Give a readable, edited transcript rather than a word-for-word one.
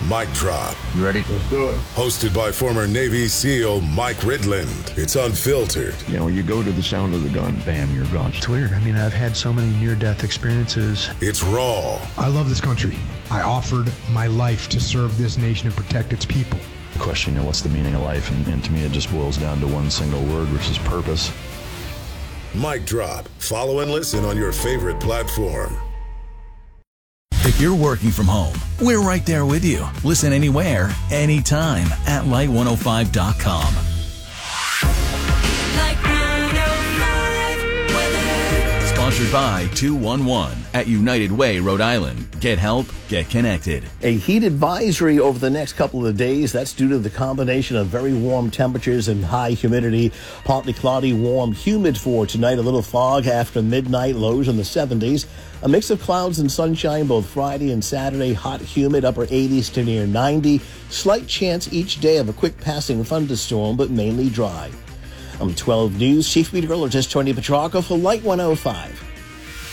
Mic Drop. You ready? Let's do it. Hosted by former Navy SEAL Mike Ridland. It's unfiltered. You know, you go to the sound of the gun, bam, you're gone. It's weird. I mean, I've had so many near-death experiences. It's raw. I love this country. I offered my life to serve this nation and protect its people. The question, you know, what's the meaning of life? And to me, it just boils down to one single word, which is purpose. Mic Drop. Follow and listen on your favorite platform. If you're working from home, we're right there with you. Listen anywhere, anytime at light105.com. Sponsored by 211 at United Way, Rhode Island. Get help, get connected. A heat advisory over the next couple of days. That's due to the combination of very warm temperatures and high humidity. Partly cloudy, warm, humid for tonight. A little fog after midnight, lows in the 70s. A mix of clouds and sunshine both Friday and Saturday. Hot, humid, upper 80s to near 90. Slight chance each day of a quick passing thunderstorm, but mainly dry. I'm 12 News Chief Meteorologist Tony Petrarca for Light 105.